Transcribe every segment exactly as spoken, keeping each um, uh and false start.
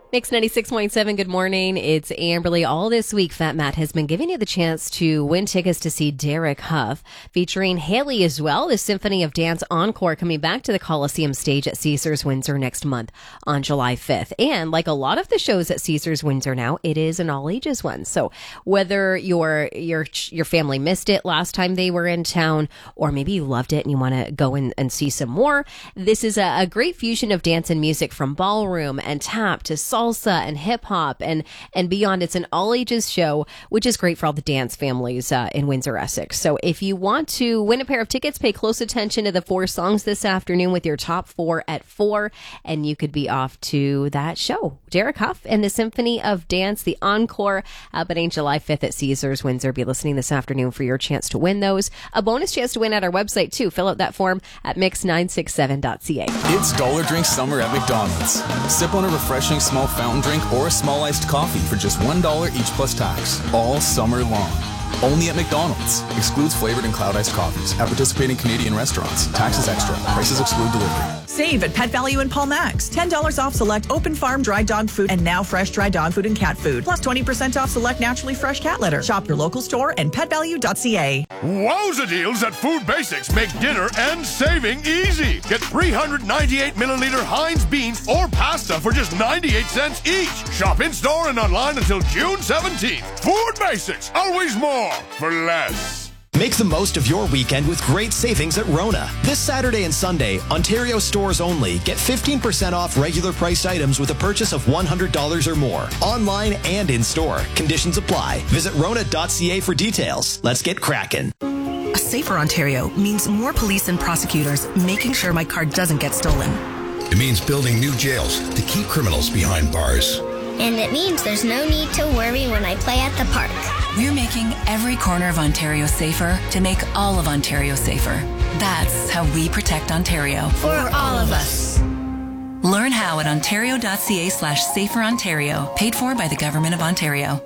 Mix ninety-six point seven, good morning. It's Amberly. All this week, Fat Matt has been giving you the chance to win tickets to see Derek Huff, featuring Haley as well. The Symphony of Dance Encore coming back to the Coliseum stage at Caesars Windsor next month on July fifth. And like a lot of the shows at Caesars Windsor now, it is an all ages one. So whether your your your family missed it last time they were in town, or maybe you loved it and you want to go in and see some more, this is a, a great fusion of dance and music, from ballroom and tap to salsa and hip hop and and beyond. It's an all ages show, which is great for all the dance families uh, in Windsor, Essex. So if you want to win a pair of tickets, pay close attention to the four songs this afternoon with your top four at four, and you could be off to that show. Derek Huff and the Symphony of Dance, the Encore, happening July fifth at Caesars Windsor. Be listening this afternoon for your chance to win those. A bonus chance to win at our website too. Fill out that form at mix nine six seven dot c a. It's Dollar Drink Summer at McDonald's. Sip on a refreshing small fountain drink or a small iced coffee for just one dollar each plus tax, all summer long. Only at McDonald's. Excludes flavored and cloud iced coffees at participating Canadian restaurants. Taxes extra. Prices exclude delivery. Save at Pet Value in Paul Max. ten dollars off select open farm dry dog food and now fresh dry dog food and cat food. Plus twenty percent off select naturally fresh cat litter. Shop your local store and pet value dot c a. Wowza deals at Food Basics make dinner and saving easy. Get three hundred ninety-eight milliliter Heinz beans or pasta for just ninety-eight cents each. Shop in-store and online until June seventeenth. Food Basics. Always more for less. Make the most of your weekend with great savings at Rona. This Saturday and Sunday, Ontario stores only, get fifteen percent off regular priced items with a purchase of one hundred dollars or more. Online and in-store. Conditions apply. Visit rona dot c a for details. Let's get cracking. A safer Ontario means more police and prosecutors making sure my car doesn't get stolen. It means building new jails to keep criminals behind bars. And it means there's no need to worry when I play at the park. We're making every corner of Ontario safer to make all of Ontario safer. That's how we protect Ontario. For all of us. Learn how at ontario dot c a slash safer Ontario. Paid for by the Government of Ontario.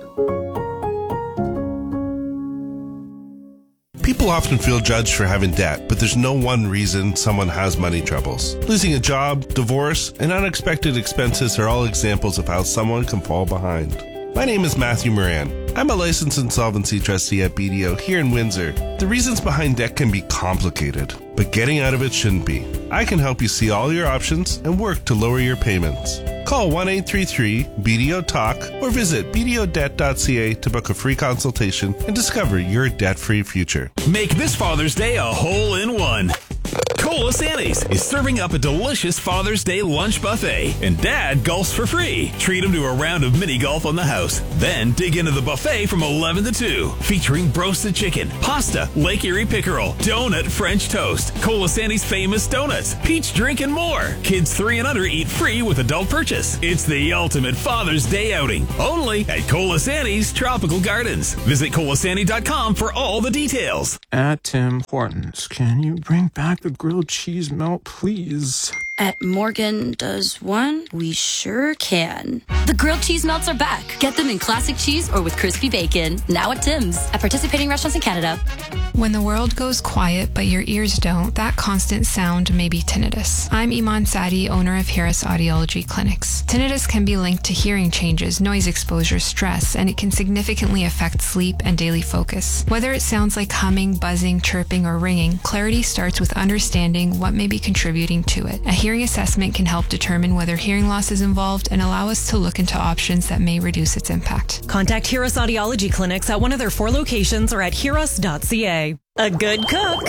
People often feel judged for having debt, but there's no one reason someone has money troubles. Losing a job, divorce, and unexpected expenses are all examples of how someone can fall behind. My name is Matthew Moran. I'm a licensed insolvency trustee at B D O here in Windsor. The reasons behind debt can be complicated, but getting out of it shouldn't be. I can help you see all your options and work to lower your payments. Call one eight three three B D O talk or visit b d o debt dot c a to book a free consultation and discover your debt-free future. Make this Father's Day a hole-in-one. Colasantes is serving up a delicious Father's Day lunch buffet, and Dad golfs for free. Treat him to a round of mini golf on the house. Then dig into the buffet from eleven to two, featuring roasted chicken, pasta, Lake Erie pickerel, donut French toast, Colasantes famous donuts, peach drink, and more. Kids three and under eat free with adult purchase. It's the ultimate Father's Day outing, only at Colasantes Tropical Gardens. Visit colasantes dot com for all the details. At Tim Hortons, can you bring back the grilled cheese melt, please? At Morgan Does One, we sure can. The grilled cheese melts are back. Get them in classic cheese or with crispy bacon. Now at Tim's. At participating restaurants in Canada. When the world goes quiet but your ears don't, that constant sound may be tinnitus. I'm Iman Sadi, owner of Harris Audiology Clinics. Tinnitus can be linked to hearing changes, noise exposure, stress, and it can significantly affect sleep and daily focus. Whether it sounds like humming, buzzing, chirping, or ringing, clarity starts with understanding what may be contributing to it. A hearing assessment can help determine whether hearing loss is involved and allow us to look into options that may reduce its impact. Contact Harris Audiology Clinics at one of their four locations or at harris dot c a. A good cook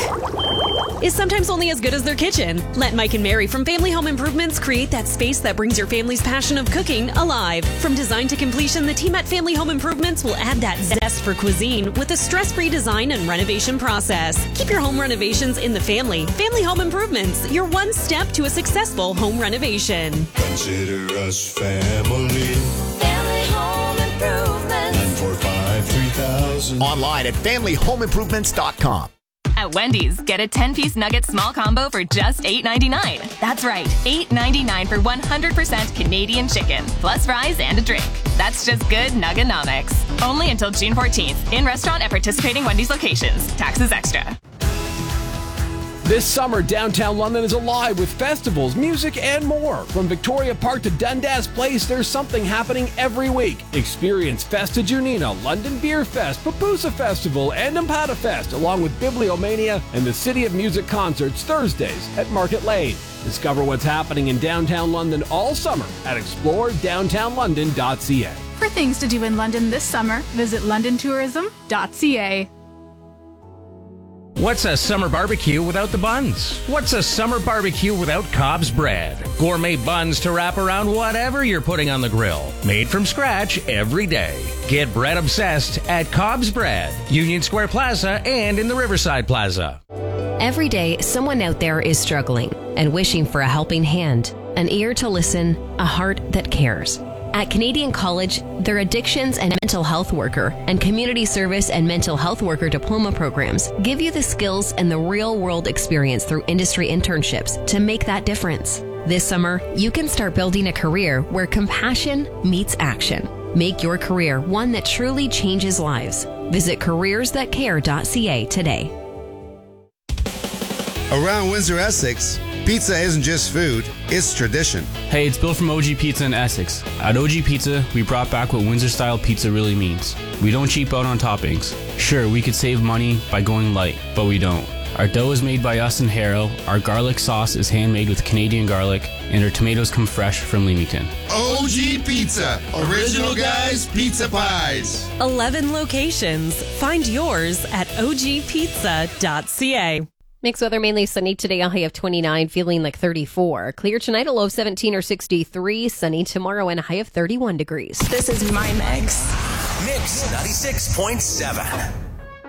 is sometimes only as good as their kitchen. Let Mike and Mary from Family Home Improvements create that space that brings your family's passion of cooking alive. From design to completion, the team at Family Home Improvements will add that zest for cuisine with a stress-free design and renovation process. Keep your home renovations in the family. Family Home Improvements, your one step to a successful home renovation. Consider us family. Family Home Improvements. nine four five, three thousand. Online at family home improvements dot com. At Wendy's, get a ten-piece nugget small combo for just eight ninety-nine. That's right, eight ninety-nine for one hundred percent Canadian chicken, plus fries and a drink. That's just good Nugganomics. Only until June fourteenth. In restaurant at participating Wendy's locations. Taxes extra. This summer, downtown London is alive with festivals, music, and more. From Victoria Park to Dundas Place, there's something happening every week. Experience Festa Junina, London Beer Fest, Papusa Festival, and Impata Fest, along with Bibliomania and the City of Music concerts Thursdays at Market Lane. Discover what's happening in downtown London all summer at explore downtown london dot c a. For things to do in London this summer, visit london tourism dot c a. What's a summer barbecue without the buns? What's a summer barbecue without Cobb's bread? Gourmet buns to wrap around whatever you're putting on the grill. Made from scratch every day. Get bread obsessed at Cobb's Bread, Union Square Plaza, and in the Riverside Plaza. Every day, someone out there is struggling and wishing for a helping hand, an ear to listen, a heart that cares. At Canadian College, their addictions and mental health worker and community service and mental health worker diploma programs give you the skills and the real-world experience through industry internships to make that difference. This summer, you can start building a career where compassion meets action. Make your career one that truly changes lives. Visit careers that care dot c a today. Around Windsor, Essex, pizza isn't just food, it's tradition. Hey, it's Bill from O G Pizza in Essex. At O G Pizza, we brought back what Windsor-style pizza really means. We don't cheap out on toppings. Sure, we could save money by going light, but we don't. Our dough is made by us in Harrow, our garlic sauce is handmade with Canadian garlic, and our tomatoes come fresh from Leamington. O G Pizza, original guys, pizza pies. eleven locations. Find yours at o g pizza dot c a. Mixed weather, mainly sunny today, a high of twenty-nine, feeling like thirty-four. Clear tonight, a low of seventeen or sixty-three. Sunny tomorrow and a high of thirty-one degrees. This is my mix. Mix ninety-six point seven.